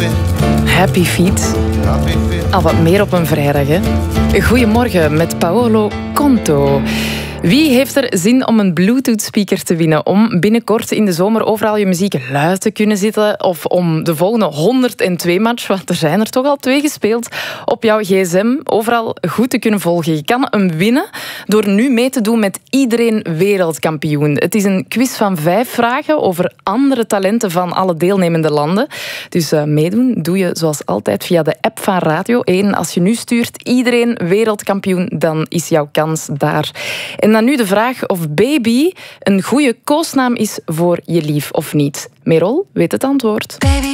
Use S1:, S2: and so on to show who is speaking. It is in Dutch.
S1: Happy Feet. Al wat meer op een vrijdag, hè? Goedemorgen met Paolo Conto. Wie heeft er zin om een Bluetooth-speaker te winnen om binnenkort in de zomer overal je muziek luid te kunnen zetten of om de volgende 102 match, want er zijn er toch al 2 gespeeld, op jouw gsm overal goed te kunnen volgen? Je kan hem winnen door nu mee te doen met Iedereen Wereldkampioen. Het is een quiz van 5 vragen over andere talenten van alle deelnemende landen. Dus meedoen doe je zoals altijd via de app van Radio 1. Als je nu stuurt Iedereen Wereldkampioen, dan is jouw kans daar. En dan nu de vraag of Baby een goede koosnaam is voor je lief of niet. Merel weet het antwoord.